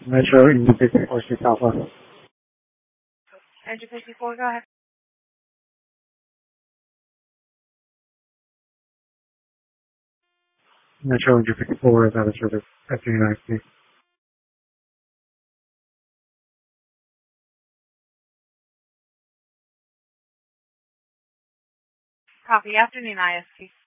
Metro Engine 54 6 Alpha. Engine 54, go ahead. Metro Engine 54 is out of service at the United States. Copy. Afternoon, ISP.